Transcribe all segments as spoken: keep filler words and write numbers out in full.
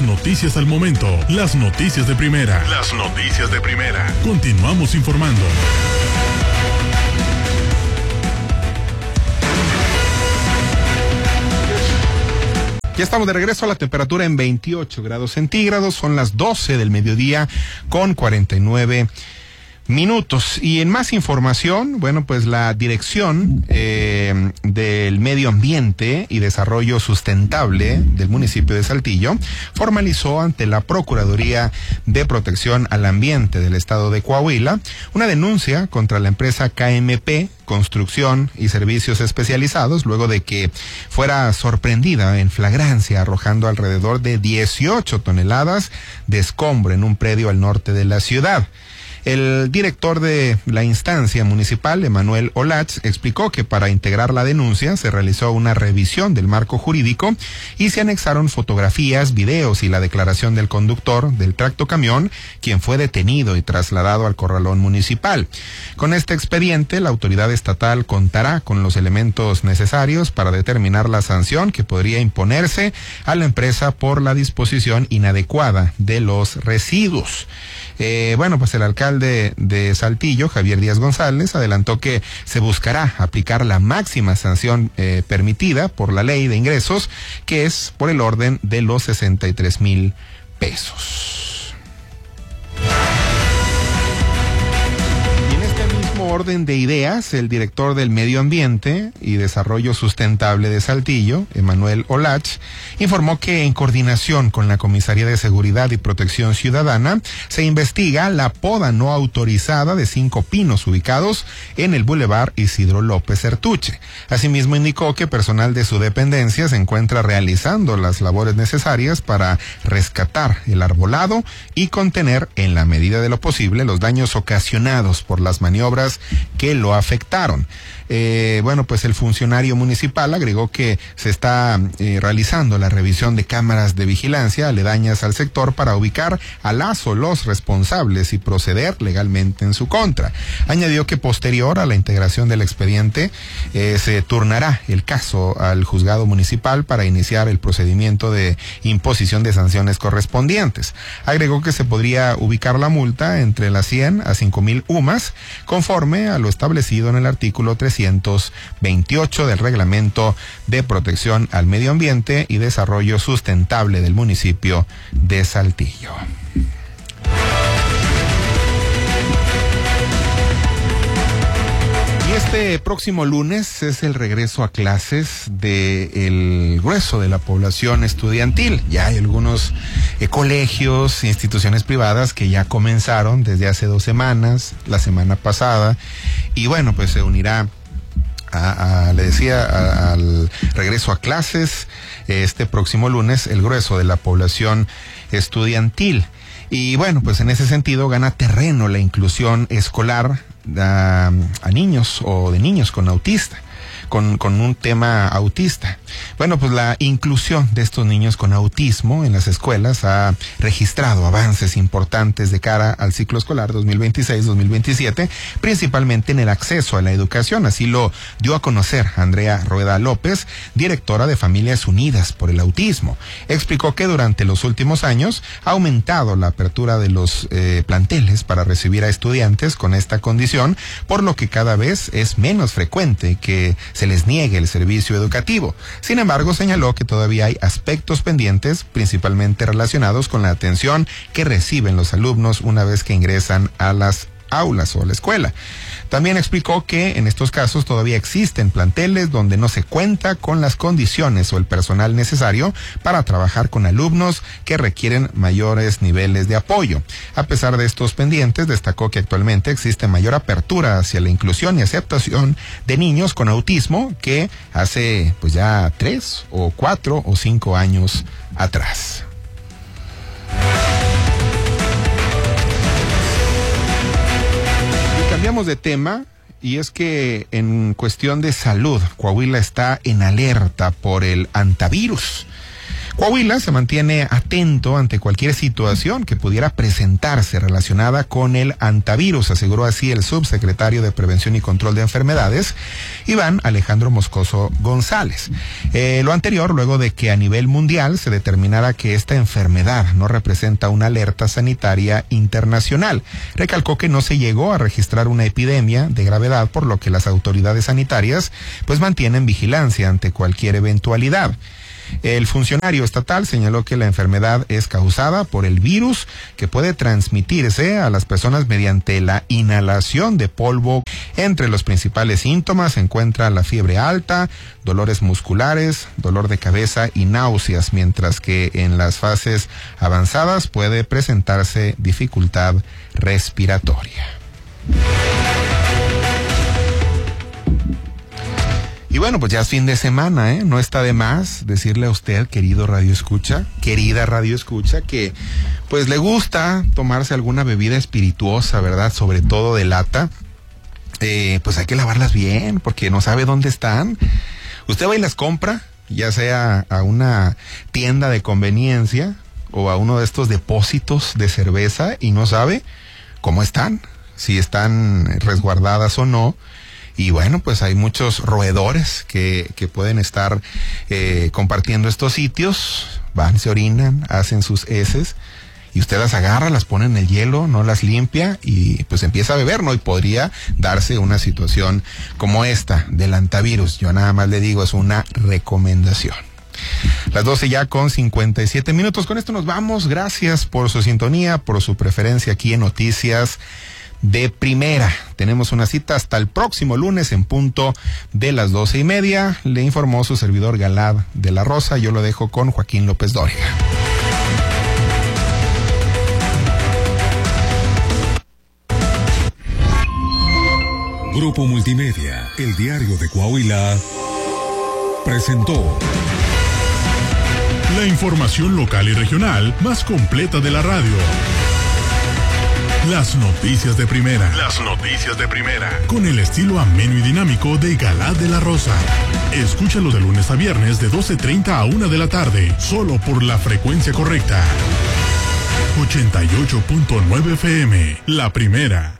noticias al momento, las noticias de primera. Las noticias de primera. Continuamos informando. Ya estamos de regreso a la temperatura en veintiocho grados centígrados, son las doce del mediodía con cuarenta y nueve minutos. Y en más información, bueno, pues la Dirección eh, del Medio Ambiente y Desarrollo Sustentable del municipio de Saltillo formalizó ante la Procuraduría de Protección al Ambiente del estado de Coahuila una denuncia contra la empresa K M P Construcción y Servicios Especializados, luego de que fuera sorprendida en flagrancia arrojando alrededor de dieciocho toneladas de escombro en un predio al norte de la ciudad. El director de la instancia municipal, Emanuel Olach, explicó que para integrar la denuncia se realizó una revisión del marco jurídico y se anexaron fotografías, videos y la declaración del conductor del tractocamión, quien fue detenido y trasladado al corralón municipal. Con este expediente, la autoridad estatal contará con los elementos necesarios para determinar la sanción que podría imponerse a la empresa por la disposición inadecuada de los residuos. Eh, bueno, pues el alcalde de Saltillo, Javier Díaz González, adelantó que se buscará aplicar la máxima sanción eh, permitida por la ley de ingresos, que es por el orden de los sesenta y tres mil pesos. Orden de ideas, el director del Medio Ambiente y Desarrollo Sustentable de Saltillo, Emanuel Olach, informó que en coordinación con la Comisaría de Seguridad y Protección Ciudadana se investiga la poda no autorizada de cinco pinos ubicados en el Boulevard Isidro López Ertuche. Asimismo indicó que personal de su dependencia se encuentra realizando las labores necesarias para rescatar el arbolado y contener en la medida de lo posible los daños ocasionados por las maniobras que lo afectaron. Eh, bueno, pues el funcionario municipal agregó que se está eh, realizando la revisión de cámaras de vigilancia aledañas al sector para ubicar a las o los responsables y proceder legalmente en su contra. Añadió que posterior a la integración del expediente eh, se turnará el caso al juzgado municipal para iniciar el procedimiento de imposición de sanciones correspondientes. Agregó que se podría ubicar la multa entre las cien a cinco mil U M A S conforme a lo establecido en el artículo trescientos veintiocho del Reglamento de Protección al Medio Ambiente y Desarrollo Sustentable del municipio de Saltillo. Y este próximo lunes es el regreso a clases del grueso de la población estudiantil. Ya hay algunos eh, colegios, instituciones privadas que ya comenzaron desde hace dos semanas, la semana pasada, y bueno, pues se unirá A, a, le decía, a, al regreso a clases este próximo lunes el grueso de la población estudiantil. Y bueno, pues en ese sentido gana terreno la inclusión escolar a, a niños o de niños con autista. Con, con un tema autista. Bueno, pues la inclusión de estos niños con autismo en las escuelas ha registrado avances importantes de cara al ciclo escolar dos mil veintiséis dos mil veintisiete, principalmente en el acceso a la educación. Así lo dio a conocer Andrea Rueda López, directora de Familias Unidas por el Autismo. Explicó que durante los últimos años ha aumentado la apertura de los eh, planteles para recibir a estudiantes con esta condición, por lo que cada vez es menos frecuente que se les niegue el servicio educativo. Sin embargo, señaló que todavía hay aspectos pendientes, principalmente relacionados con la atención que reciben los alumnos una vez que ingresan a las aulas o a la escuela. También explicó que en estos casos todavía existen planteles donde no se cuenta con las condiciones o el personal necesario para trabajar con alumnos que requieren mayores niveles de apoyo. A pesar de estos pendientes, destacó que actualmente existe mayor apertura hacia la inclusión y aceptación de niños con autismo que hace pues ya tres o cuatro o cinco años atrás. Cambiamos de tema, y es que en cuestión de salud, Coahuila está en alerta por el hantavirus. Coahuila se mantiene atento ante cualquier situación que pudiera presentarse relacionada con el antivirus, aseguró así el subsecretario de Prevención y Control de Enfermedades, Iván Alejandro Moscoso González. Eh, lo anterior, luego de que a nivel mundial se determinara que esta enfermedad no representa una alerta sanitaria internacional. Recalcó que no se llegó a registrar una epidemia de gravedad, por lo que las autoridades sanitarias pues mantienen vigilancia ante cualquier eventualidad. El funcionario estatal señaló que la enfermedad es causada por el virus que puede transmitirse a las personas mediante la inhalación de polvo. Entre los principales síntomas se encuentra la fiebre alta, dolores musculares, dolor de cabeza y náuseas, mientras que en las fases avanzadas puede presentarse dificultad respiratoria. Y bueno, pues ya es fin de semana, ¿eh? No está de más decirle a usted, querido Radio Escucha, querida Radio Escucha, que pues le gusta tomarse alguna bebida espirituosa, ¿verdad? Sobre todo de lata. Eh, pues hay que lavarlas bien, porque no sabe dónde están. Usted va y las compra, ya sea a una tienda de conveniencia o a uno de estos depósitos de cerveza, y no sabe cómo están, si están resguardadas o no. Y bueno, pues hay muchos roedores que, que pueden estar eh, compartiendo estos sitios. Van, se orinan, hacen sus heces, y usted las agarra, las pone en el hielo, no las limpia y pues empieza a beber, ¿no? Y podría darse una situación como esta del antivirus. Yo nada más le digo, es una recomendación. Las doce ya con cincuenta y siete minutos. Con esto nos vamos. Gracias por su sintonía, por su preferencia aquí en Noticias de Primera. Tenemos una cita hasta el próximo lunes en punto de las doce y media. Le informó su servidor Galad de la Rosa. Yo lo dejo con Joaquín López Dóriga. Grupo Multimedia, el diario de Coahuila, presentó la información local y regional más completa de la radio. Las noticias de Primera. Las noticias de Primera. Con el estilo ameno y dinámico de Galad de la Rosa. Escúchalo de lunes a viernes de doce treinta a una de la tarde. Solo por la frecuencia correcta. ochenta y ocho punto nueve F M. La Primera.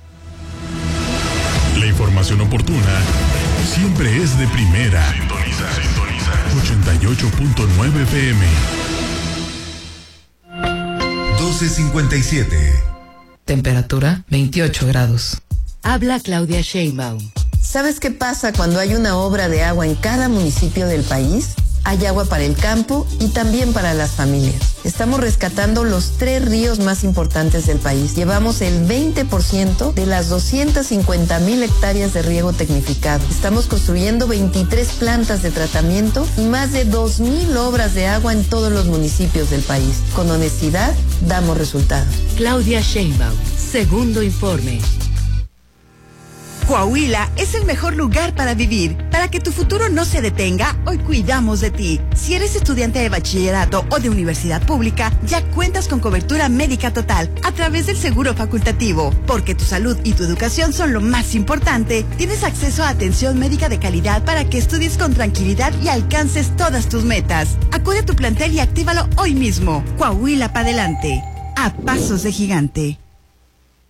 La información oportuna siempre es de Primera. Sintoniza, sintoniza. ochenta y ocho punto nueve F M. doce cincuenta y siete. Temperatura veintiocho grados. Habla Claudia Sheinbaum. ¿Sabes qué pasa cuando hay una obra de agua en cada municipio del país? Hay agua para el campo y también para las familias. Estamos rescatando los tres ríos más importantes del país. Llevamos el veinte por ciento de las doscientas cincuenta mil hectáreas de riego tecnificado. Estamos construyendo veintitrés plantas de tratamiento y más de dos mil obras de agua en todos los municipios del país. Con honestidad, damos resultados. Claudia Sheinbaum, segundo informe. Coahuila es el mejor lugar para vivir. Para que tu futuro no se detenga, hoy cuidamos de ti. Si eres estudiante de bachillerato o de universidad pública, ya cuentas con cobertura médica total a través del seguro facultativo. Porque tu salud y tu educación son lo más importante. Tienes acceso a atención médica de calidad para que estudies con tranquilidad y alcances todas tus metas. Acude a tu plantel y actívalo hoy mismo. Coahuila para adelante. A pasos de gigante.